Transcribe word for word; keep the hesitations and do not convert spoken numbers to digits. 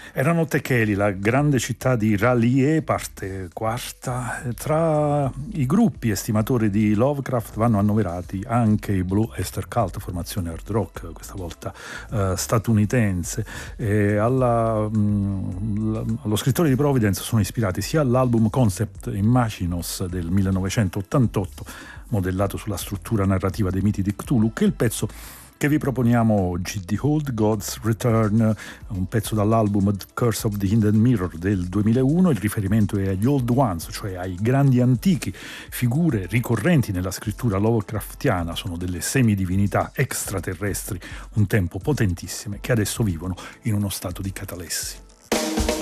Erano Tekeli, la grande città di R'lyeh, parte quarta. Tra i gruppi estimatori di Lovecraft vanno annoverati anche i Blue Oyster Cult, formazione hard rock, questa volta eh, statunitense. E alla, mh, allo scrittore di Providence sono ispirati sia all'album Concept Imaginos del millenovecentottantotto, modellato sulla struttura narrativa dei miti di Cthulhu, che il pezzo che vi proponiamo oggi, The Old God's Return, un pezzo dall'album The Curse of the Hidden Mirror del duemilauno. Il riferimento è agli Old Ones, cioè ai grandi antichi, figure ricorrenti nella scrittura Lovecraftiana. Sono delle semidivinità extraterrestri, un tempo potentissime, che adesso vivono in uno stato di catalessi.